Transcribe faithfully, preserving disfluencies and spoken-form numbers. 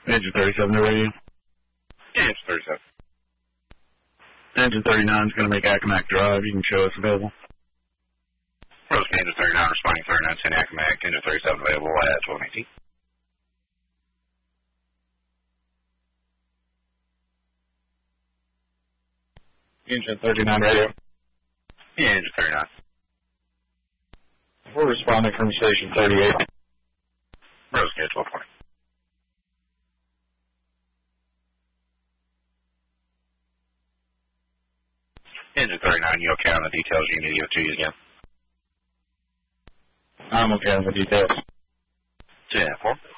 Engine thirty-seven to radio. Yeah, it's thirty-seven. Engine thirty-nine is going to make Accomack Drive. You can show us available. Rose Engine thirty-nine responding thirty-nine ten Accomack. Engine thirty-seven available at twelve eighteen. Engine thirty-nine radio. Yeah, Engine thirty-nine. We're responding from station thirty-eight. Rose K twelve twenty. Engine thirty-nine, you okay on the details? You need to give it to you again. I'm okay on the details. ten four.